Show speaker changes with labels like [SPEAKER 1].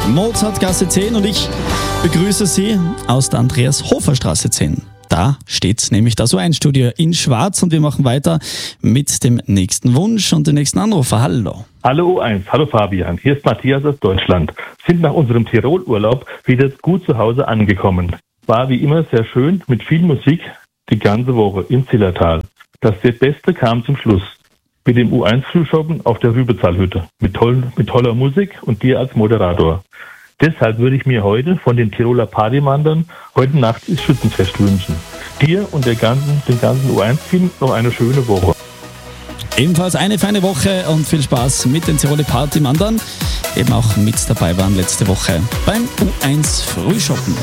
[SPEAKER 1] Mozartgasse 10 und ich begrüße Sie aus der Andreas-Hofer-Straße 10. Da steht nämlich das U1-Studio in Schwarz und wir machen weiter mit dem nächsten Wunsch und dem nächsten Anrufer. Hallo.
[SPEAKER 2] Hallo U1, hallo Fabian, hier ist Matthias aus Deutschland. Sind nach unserem Tirol-Urlaub wieder gut zu Hause angekommen. War wie immer sehr schön mit viel Musik die ganze Woche im Zillertal. Das Beste kam zum Schluss. Mit dem U1-Frühschoppen auf der Rübezahlhütte. Mit toller Musik und dir als Moderator. Deshalb würde ich mir heute von den Tiroler Partymandern heute Nacht ins Schützenfest wünschen. Dir und dem ganzen U1-Team noch eine schöne Woche.
[SPEAKER 1] Ebenfalls eine feine Woche und viel Spaß mit den Tiroler Partymandern, eben auch mit dabei waren letzte Woche beim U1 Frühschoppen.